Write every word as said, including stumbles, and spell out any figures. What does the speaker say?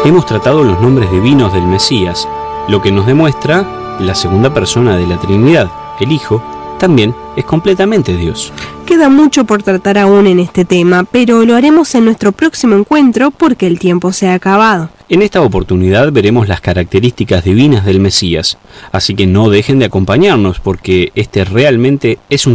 hemos tratado los nombres divinos del Mesías, lo que nos demuestra la segunda persona de la Trinidad, el Hijo, también es completamente Dios. Queda mucho por tratar aún en este tema, pero lo haremos en nuestro próximo encuentro porque el tiempo se ha acabado. En esta oportunidad veremos las características divinas del Mesías, así que no dejen de acompañarnos porque este realmente es un